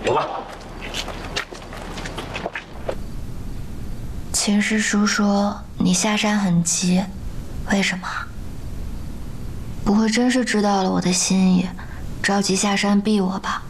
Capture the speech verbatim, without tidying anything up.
有吧？ 秦师叔说你下山很急，为什么？不会真是知道了我的心意，着急下山逼我吧？